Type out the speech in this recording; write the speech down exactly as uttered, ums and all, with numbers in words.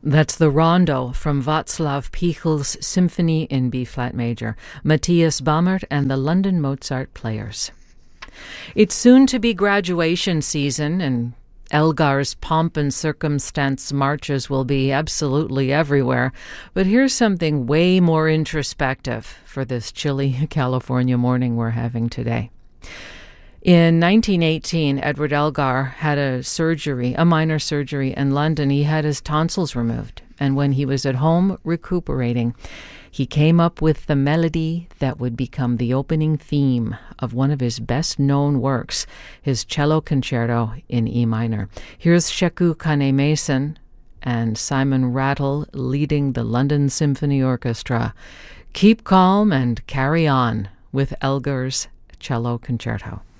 That's the Rondo from Václav Pichel's Symphony in B-flat major, Matthias Baumert and the London Mozart Players. It's soon to be graduation season, and Elgar's pomp and circumstance marches will be absolutely everywhere. But here's something way more introspective for this chilly California morning we're having today. In nineteen eighteen, Edward Elgar had a surgery, a minor surgery in London. He had his tonsils removed, and when he was at home recuperating, he came up with the melody that would become the opening theme of one of his best-known works, his cello concerto in E minor. Here's Sheku Kane-Mason and Simon Rattle leading the London Symphony Orchestra. Keep calm and carry on with Elgar's cello concerto.